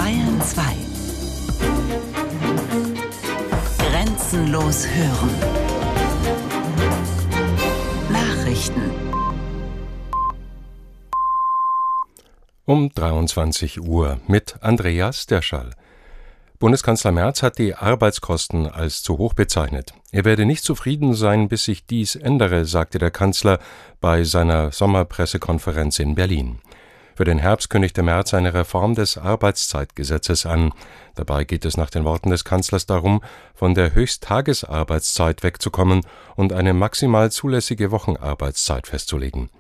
Bayern 2. Grenzenlos hören. Nachrichten. Um 23 Uhr mit Andreas Derschall. Bundeskanzler Merz hat die Arbeitskosten als zu hoch bezeichnet. Er werde nicht zufrieden sein, bis sich dies ändere, sagte der Kanzler bei seiner Sommerpressekonferenz in Berlin. Für den Herbst kündigte Merz eine Reform des Arbeitszeitgesetzes an. Dabei geht es nach den Worten des Kanzlers darum, von der Höchsttagesarbeitszeit wegzukommen und eine maximal zulässige Wochenarbeitszeit festzulegen.